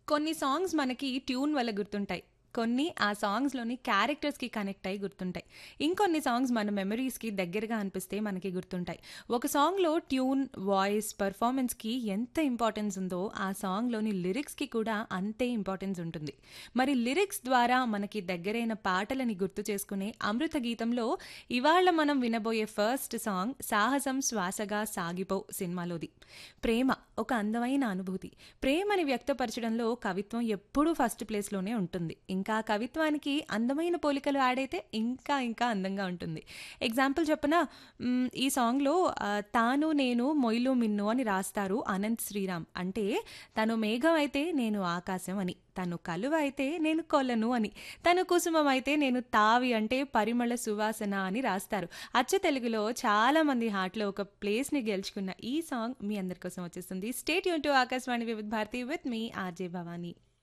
కొన్ని సాంగ్స్ మనకి ట్యూన్ వల్ల గుర్తుంటాయి. కొన్ని ఆ సాంగ్స్‌లోని క్యారెక్టర్స్‌కి కనెక్ట్ అయ్యి గుర్తుంటాయి. ఇంకొన్ని సాంగ్స్ మన మెమరీస్‌కి దగ్గరగా అనిపిస్తే మనకి గుర్తుంటాయి. ఒక సాంగ్‌లో ట్యూన్, వాయిస్, పెర్ఫార్మన్స్‌కి ఎంత ఇంపార్టెన్స్ ఉందో ఆ సాంగ్‌లోని లిరిక్స్‌కి కూడా అంతే ఇంపార్టెన్స్ ఉంటుంది. మరి లిరిక్స్ ద్వారా మనకి దగ్గరైన పాటలని గుర్తు చేసుకునే అమృత గీతంలో ఇవాళ మనం వినబోయే ఫస్ట్ సాంగ్ 'సాహసం శ్వాసగా సాగిపో' సినిమాలోది. ప్రేమ ఒక అందమైన అనుభూతి. ప్రేమని వ్యక్తపరచడంలో కవిత్వం ఎప్పుడూ ఫస్ట్ ప్లేస్‌లోనే ఉంటుంది. ఇంకా కవిత్వానికి అందమైన పోలికలు యాడ్ అయితే ఇంకా ఇంకా అందంగా ఉంటుంది. ఎగ్జాంపుల్ చెప్పనా? ఈ సాంగ్‌లో 'తాను నేను మొయిలు మిన్ను' అని రాస్తారు అనంత్ శ్రీరామ్. అంటే తను మేఘం అయితే నేను ఆకాశం అని. తను కలువ అయితే నేను కొలను అని. తను కుసుమం అయితే నేను తావి అంటే పరిమళ సువాసన అని రాస్తారు. అచ్చ తెలుగులో చాలా మంది హార్ట్‌లో ఒక ప్లేస్‌ని గెలుచుకున్న ఈ సాంగ్ మీ అందరి కోసం వచ్చేస్తుంది. స్టే ట్యూన్ టు ఆకాశవాణి వివిధ Bharati with me RJ Bhavani.